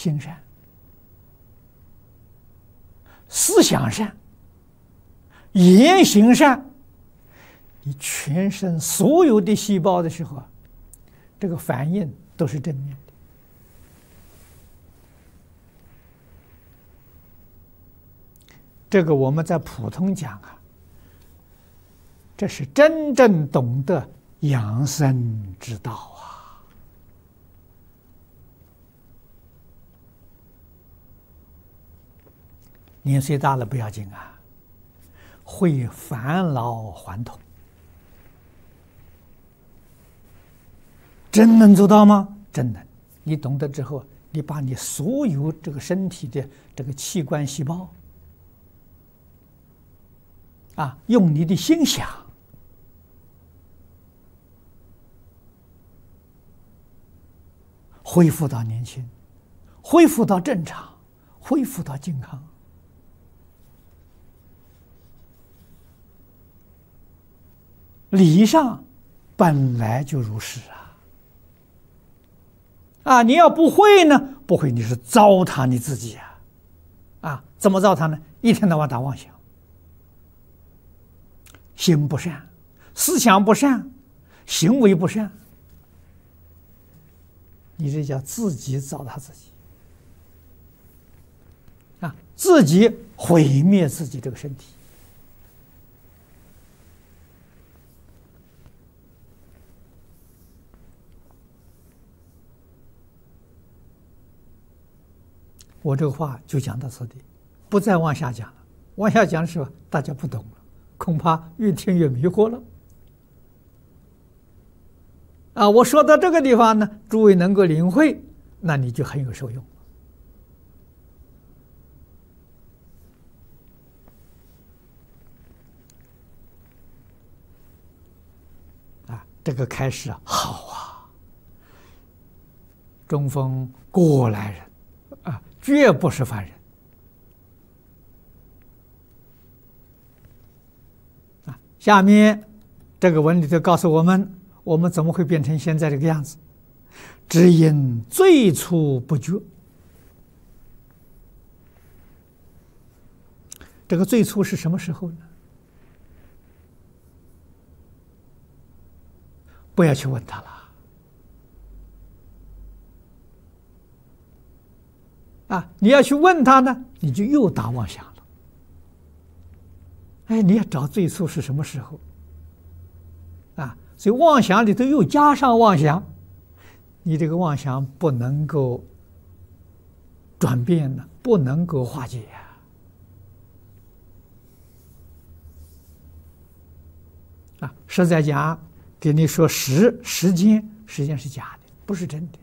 心善、思想善、言行善，你全身所有的细胞的时候啊，这个反应都是正面的。这个我们在普通讲啊，这是真正懂得养生之道啊！年岁大了不要紧啊，会返老还童，真能做到吗？真能！你懂得之后，你把你所有这个身体的这个器官细胞啊，用你的心想，恢复到年轻，恢复到正常，恢复到健康。理上本来就如是啊！你要不会呢？不会，你是糟蹋你自己啊！怎么糟蹋呢？一天到晚打妄想，心不善，思想不善，行为不善，你这叫自己糟蹋自己啊！自己毁灭自己这个身体。我这个话就讲到此地，不再往下讲了。往下讲的时候，大家不懂了，恐怕越听越迷惑了。啊，我说到这个地方呢，诸位能够领会，那你就很有受用。啊，这个开始好啊，中峰过来人啊，绝不是凡人啊。下面这个文里头告诉我们，我们怎么会变成现在这个样子？只因最初不觉。这个最初是什么时候呢？不要去问他了。啊，你要去问他呢，你就又打妄想了。哎，你要找最初是什么时候？啊，所以妄想里头又加上妄想，你这个妄想不能够转变呢，不能够化解啊！实在讲，给你说时间是假的，不是真的。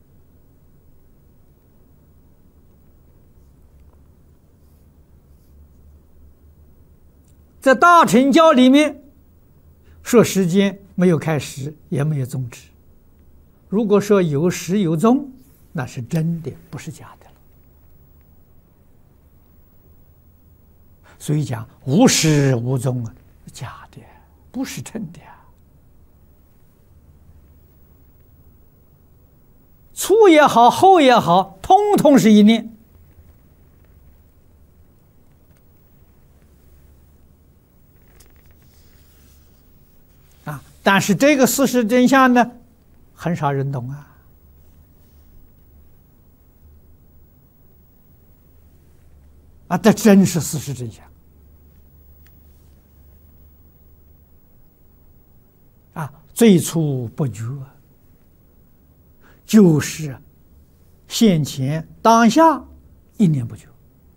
在大乘教里面说时间没有开始，也没有终止。如果说有始有终，那是真的，不是假的了。所以讲无始无终啊，假的，不是真的啊。初也好，后也好，通通是一念。但是这个事实真相呢，很少人懂啊！这真是事实真相啊！最初不觉，就是现前当下一念不觉。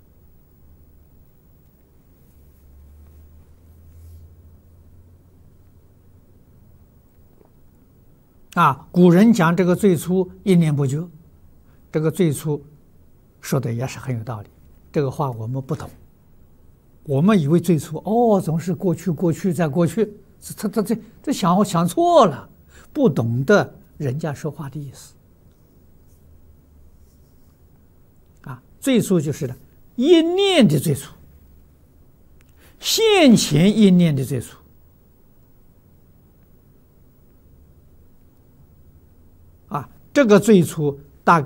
啊，古人讲这个最初一念不觉，这个最初说的也是很有道理。这个话我们不懂，我们以为最初总是过去再过去，这想错了，不懂得人家说话的意思。啊，最初就是呢，一念的最初，现前一念的最初。这个最初